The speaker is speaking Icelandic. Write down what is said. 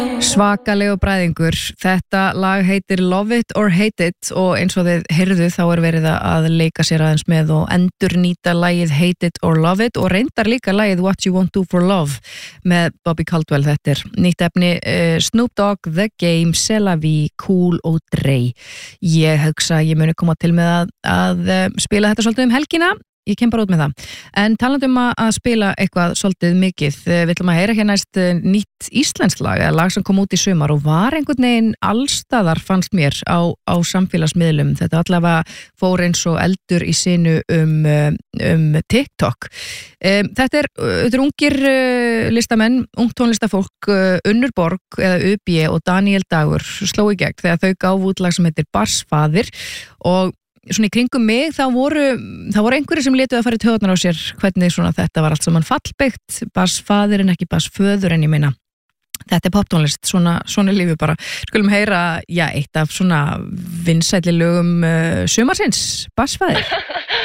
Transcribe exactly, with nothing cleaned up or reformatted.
Svakalegu bræðingur. Þetta lag heitir Love It or Hate It og eins og þið heyrðu þá er verið að leika sér aðeins með og endurnýta lagið Hate It or Love It og reyndar líka lagið What You Won't Do for Love með Bobby Caldwell. Þetta er nýtt efni uh, Snoop Dogg, The Game, C'est La Vie, Cool og Dre. Ég hugsa að ég muni koma til með að, að uh, spila þetta svolítið um helgina. Ég kem bara út með það. En talandi um að spila eitthvað svolítið mikið, við ætlum að heyra hér næst nýtt íslenskt lag, eða lag sem kom út í sumar og var einhvern veginn allstaðar fannst mér á, á samfélagsmiðlum. Þetta allavega fór eins og eldur í sinu um, um TikTok. Um, þetta, er, þetta er ungir uh, listamenn, ungt tónlistafólk, uh, Unnur Borg eða U B og Daniel Dagur sló í gegn þegar þau gáfu út lag sem heitir Barsfaðir og svona í kringum mig þá voru, þá voru einhverjir sem létuð að fara í taugarnar á sér hvernig svona þetta var allt saman fallbyggt, barsfaðir en ekki barsföður en ég meina þetta er poptónlist, svona, svona lífi bara. Skulum heyra, já, eitt af svona vinsælli lögum uh, sumarsins, Barsfaðir.